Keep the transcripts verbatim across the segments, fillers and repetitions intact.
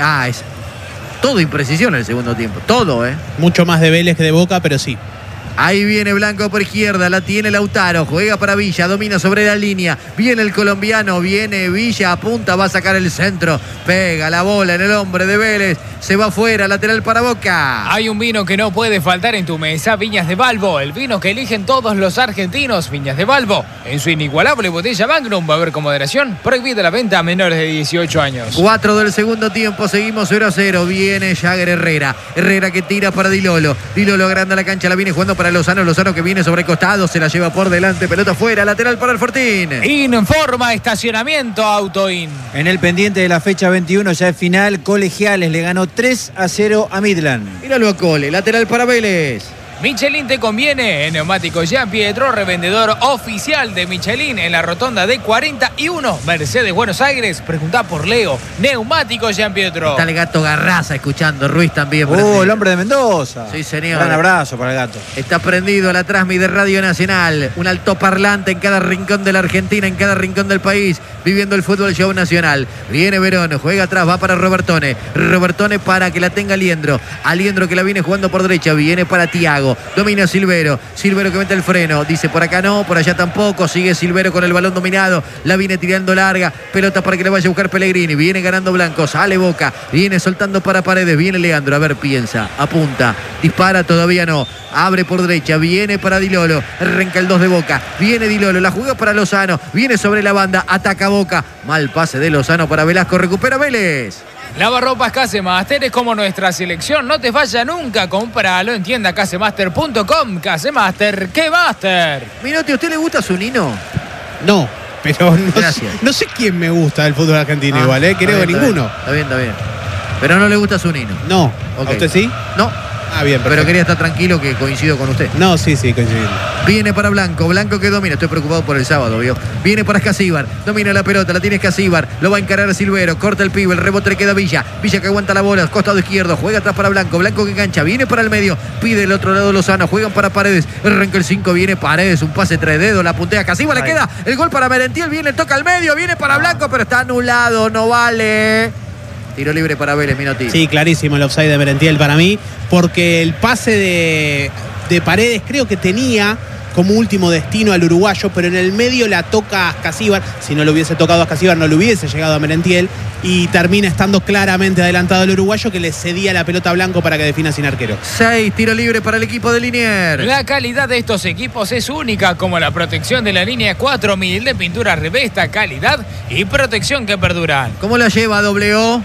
Ah, es todo imprecisión en el segundo tiempo. Todo, ¿eh? Mucho más de Vélez que de Boca, pero sí. Ahí viene Blanco por izquierda, la tiene Lautaro, juega para Villa, domina sobre la línea, viene el colombiano, viene Villa, apunta, va a sacar el centro, pega la bola en el hombre de Vélez, se va afuera, lateral para Boca. Hay un vino que no puede faltar en tu mesa, Viñas de Balbo, el vino que eligen todos los argentinos, Viñas de Balbo, en su inigualable botella Magnum, va a haber con moderación, prohibida la venta a menores de dieciocho años. Cuatro del segundo tiempo, seguimos cero a cero, viene Jagger Herrera, Herrera que tira para Dilolo, Dilolo agranda la cancha, la viene jugando para Lozano, Lozano que viene sobre costado, se la lleva por delante, pelota afuera, lateral para el Fortín. Informa estacionamiento Autoin. En el pendiente de la fecha veintiuno ya es final, Colegiales le ganó tres a cero a Midland. Míralo a Cole, lateral para Vélez. Michelin te conviene. En Neumáticos Jean Pietro, revendedor oficial de Michelin en la rotonda de cuarenta y uno, Mercedes, Buenos Aires. Preguntá por Leo. Neumáticos Jean Pietro. Está el gato Garraza escuchando, Ruiz también. Oh, prendido. el hombre de Mendoza. Sí, señor. Gran abrazo para el gato. Está prendido a la Transmi de Radio Nacional. Un altoparlante en cada rincón de la Argentina, en cada rincón del país, viviendo el fútbol show nacional. Viene Verón, juega atrás, va para Robertone. Robertone para que la tenga Aliendro. Aliendro que la viene jugando por derecha, viene para Tiago. Domina Silvero, Silvero que mete el freno, dice por acá no, por allá tampoco, sigue Silvero con el balón dominado, la viene tirando larga, pelota para que le vaya a buscar Pellegrini, viene ganando Blanco, sale Boca, viene soltando para Paredes, viene Leandro, a ver, piensa, apunta, dispara, todavía no, abre por derecha, viene para Dilolo, arranca el dos de Boca, viene Dilolo, la juega para Lozano, viene sobre la banda, ataca Boca, mal pase de Lozano para Velasco, recupera Vélez. Lavarropas Casemaster es como nuestra selección, no te falla nunca, cómpralo en tienda casemaster punto com. Casemaster, ¿qué master? Minotti, ¿a usted le gusta su Nino? No, pero no, Gracias. no sé quién me gusta del fútbol argentino Ah, igual, ¿eh? Creo que está bien, ninguno. Está bien, está bien. Pero no le gusta su Nino. No. Ok. ¿A usted sí? No. Ah, bien, perfecto. Pero quería estar tranquilo que coincido con usted. No, sí, sí, coincidimos. Viene para Blanco, Blanco que domina, estoy preocupado por el sábado, ¿vio? Viene para Escasíbar, domina la pelota, la tiene Escasíbar, lo va a encarar Silvero, corta el pibe, el rebote le queda Villa, Villa que aguanta la bola, costado izquierdo, juega atrás para Blanco, Blanco que engancha, viene para el medio, pide el otro lado Lozano, juegan para Paredes, arranca el cinco, viene Paredes, un pase tres dedos, la puntea Escasíbar, le queda el gol para Merentiel, viene, toca al medio, viene para Blanco, pero está anulado, no vale. Tiro libre para Vélez, Minotti. Sí, clarísimo el offside de Merentiel para mí, porque el pase de, de Paredes creo que tenía como último destino al uruguayo, pero en el medio la toca a Ascasíbar. Si no lo hubiese tocado a Ascasíbar, no le hubiese llegado a Merentiel, y termina estando claramente adelantado el uruguayo, que le cedía la pelota a Blanco para que defina sin arquero. Seis, tiro libre para el equipo de Liniers. La calidad de estos equipos es única, como la protección de la línea cuatro mil de pintura Revesta, calidad y protección que perduran. ¿Cómo la lleva doble O?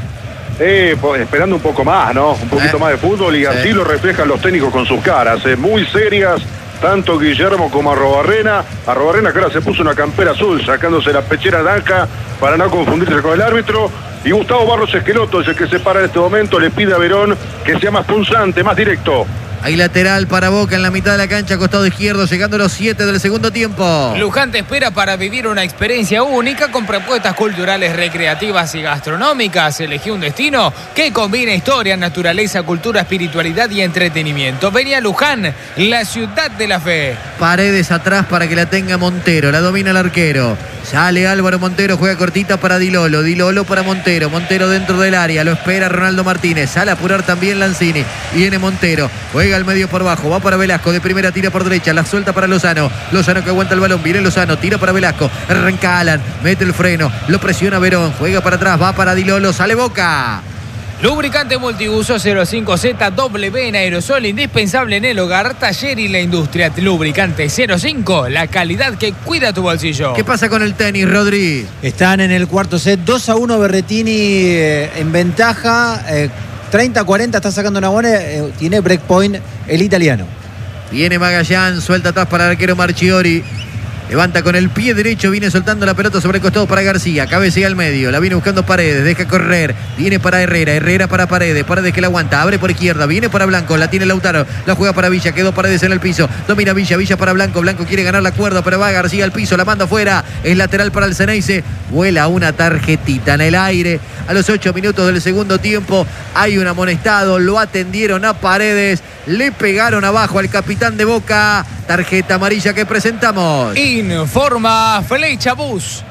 Eh, pues, esperando un poco más, ¿no? Un poquito Eh. más de fútbol, y Sí. así lo reflejan los técnicos con sus caras, eh, muy serias, tanto Guillermo como Arrobarrena. Arrobarrena que ahora se puso una campera azul, sacándose la pechera naranja para no confundirse con el árbitro. Y Gustavo Barros Esqueloto es el que se para en este momento, le pide a Verón que sea más punzante, más directo. Hay lateral para Boca en la mitad de la cancha, costado izquierdo, llegando a los siete del segundo tiempo. Luján te espera para vivir una experiencia única con propuestas culturales, recreativas y gastronómicas. Elegí un destino que combina historia, naturaleza, cultura, espiritualidad y entretenimiento. Vení a Luján, la ciudad de la fe. Paredes atrás para que la tenga Montero, la domina el arquero. Sale Álvaro Montero, juega cortita para Dilolo, Dilolo para Montero, Montero dentro del área, lo espera Ronaldo Martínez, sale a apurar también Lanzini, viene Montero, juega al medio por bajo, va para Velasco, de primera tira por derecha, la suelta para Lozano, Lozano que aguanta el balón, viene Lozano, tira para Velasco, arranca Alan, mete el freno, lo presiona Verón, juega para atrás, va para Dilolo, sale Boca. Lubricante multiuso cero cinco Z W en aerosol, indispensable en el hogar, taller y la industria. Lubricante cero cinco, la calidad que cuida tu bolsillo. ¿Qué pasa con el tenis, Rodri? Están en el cuarto set, dos a uno Berretini eh, en ventaja, eh, treinta a cuarenta está sacando una buena, eh, tiene breakpoint el italiano. Viene Magallán, suelta atrás para el arquero Marchiori. Levanta con el pie derecho, viene soltando la pelota sobre el costado para García, cabecea al medio, la viene buscando Paredes, deja correr, viene para Herrera, Herrera para Paredes, Paredes que la aguanta, abre por izquierda, viene para Blanco, la tiene Lautaro, la juega para Villa, quedó Paredes en el piso, domina Villa, Villa para Blanco, Blanco quiere ganar la cuerda, pero va García al piso, la manda afuera, es lateral para el Ceneice, vuela una tarjetita en el aire, a los ocho minutos del segundo tiempo, hay un amonestado, lo atendieron a Paredes, le pegaron abajo al capitán de Boca, tarjeta amarilla que presentamos. Informa Flecha Bus.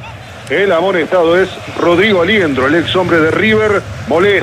El amonestado es Rodrigo Aliendro, el ex hombre de River. Molesta.